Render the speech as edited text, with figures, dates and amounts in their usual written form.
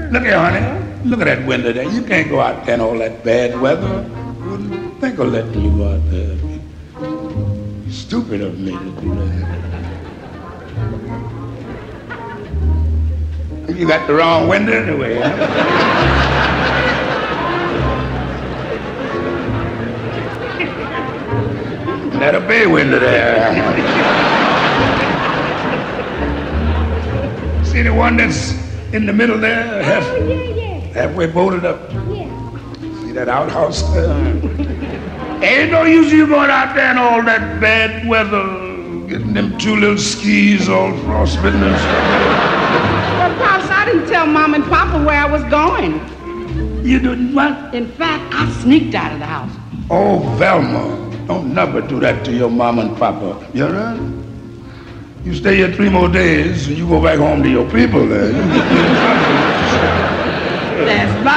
Look here, honey. Look at that window there. You can't go out there in all that bad weather. Wouldn't think of letting you go out there. It's stupid of me to do that. You got the wrong window anyway. Huh? That a bay window there. See the one that's in the middle there? Halfway bolted up. Yeah. See that outhouse there? Ain't no use you going out there in all that bad weather, getting them two little skis all frostbitten and stuff. Well, Pops, I didn't tell Mom and Papa where I was going. You didn't what? In fact, I sneaked out of the house. Oh, Velma, don't never do that to your mom and papa. You heard? You stay here 3 more days and you go back home to your people there.